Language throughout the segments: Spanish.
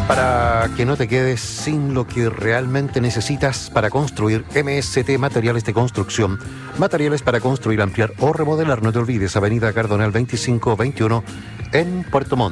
Para que no te quedes sin lo que realmente necesitas para construir, MST Materiales de Construcción. Materiales para construir, ampliar o remodelar. No te olvides, Avenida Cardonal 2521 en Puerto Montt.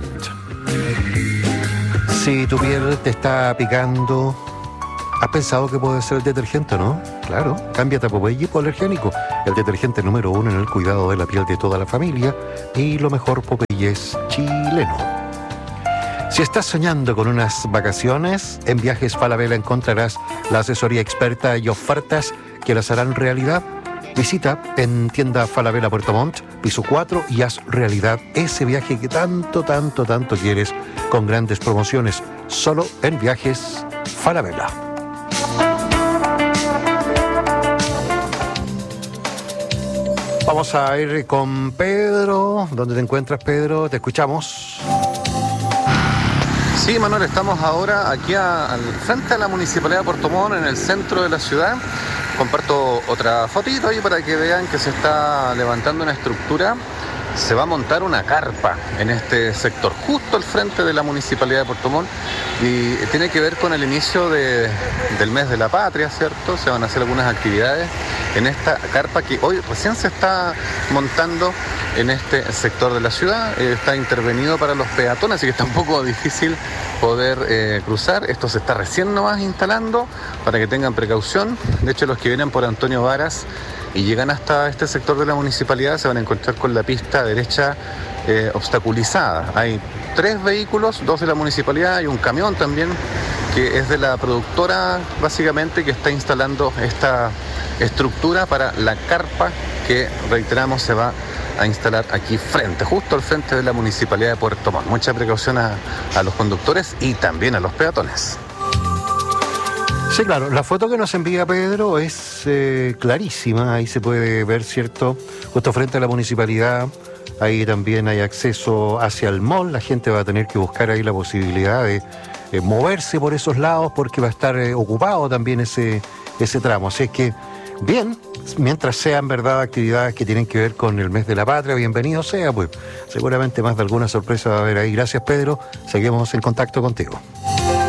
Si tu piel te está picando, ¿has pensado que puede ser el detergente, no? Claro, cámbiate a Popeye hipoalergénico, el detergente número 1 en el cuidado de la piel de toda la familia, y lo mejor, Popeye es chileno. Si estás soñando con unas vacaciones, en Viajes Falabella encontrarás la asesoría experta y ofertas que las harán realidad. Visita en tienda Falabella Puerto Montt, piso 4, y haz realidad ese viaje que tanto quieres, con grandes promociones, solo en Viajes Falabella. Vamos a ir con Pedro. ¿Dónde te encuentras, Pedro? Te escuchamos. Sí, Manuel, estamos ahora aquí al frente de la Municipalidad de Puerto Montt, en el centro de la ciudad. Comparto otra fotito ahí para que vean que se está levantando una estructura. Se va a montar una carpa en este sector, justo al frente de la Municipalidad de Puerto Montt, y tiene que ver con el inicio del mes de la patria, ¿cierto? Se van a hacer algunas actividades en esta carpa que hoy recién se está montando en este sector de la ciudad. Está intervenido para los peatones, así que está un poco difícil poder cruzar. Esto se está recién nomás instalando, para que tengan precaución. De hecho, los que vienen por Antonio Varas y llegan hasta este sector de la municipalidad se van a encontrar con la pista derecha obstaculizada. Hay 3 vehículos, 2 de la municipalidad y un camión también, que es de la productora básicamente, que está instalando esta estructura para la carpa que, reiteramos, se va a instalar aquí frente, justo al frente de la Municipalidad de Puerto Montt. Mucha precaución a los conductores y también a los peatones. Sí, claro, la foto que nos envía Pedro es clarísima. Ahí se puede ver, ¿cierto? Justo frente a la municipalidad. Ahí también hay acceso hacia el mall. La gente va a tener que buscar ahí la posibilidad de moverse por esos lados, porque va a estar ocupado también ese tramo. Así es que, bien, mientras sean, verdad, actividades que tienen que ver con el mes de la patria, bienvenido sea, pues seguramente más de alguna sorpresa va a haber ahí. Gracias, Pedro. Seguimos en contacto contigo.